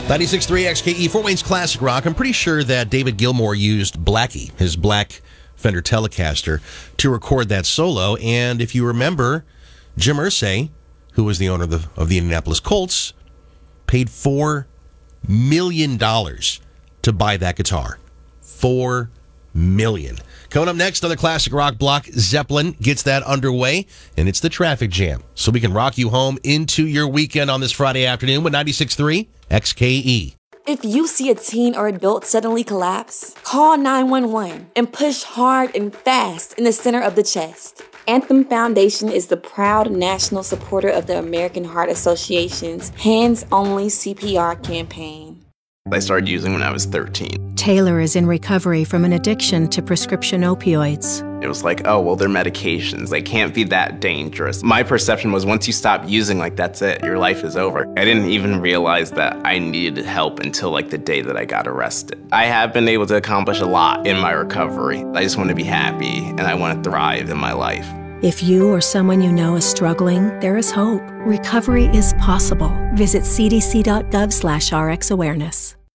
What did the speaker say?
96.3 XKE, Fort Wayne's Classic Rock. I'm pretty sure that David Gilmour used Blackie, his black Fender Telecaster, to record that solo. And if you remember, Jim Irsay, who was the owner of the Indianapolis Colts, paid $4 million to buy that guitar. $4 million. Coming up next on the Classic Rock Block, Zeppelin gets that underway, and it's the traffic jam. So we can rock you home into your weekend on this Friday afternoon with 96.3 XKE. If you see a teen or adult suddenly collapse, call 911 and push hard and fast in the center of the chest. Anthem Foundation is the proud national supporter of the American Heart Association's Hands Only CPR campaign. I started using when I was 13. Taylor is in recovery from an addiction to prescription opioids. It was like, oh, well, they're medications. They can't be that dangerous. My perception was once you stop using, that's it. Your life is over. I didn't even realize that I needed help until the day that I got arrested. I have been able to accomplish a lot in my recovery. I just want to be happy and I want to thrive in my life. If you or someone you know is struggling, there is hope. Recovery is possible. Visit cdc.gov/RxAwareness.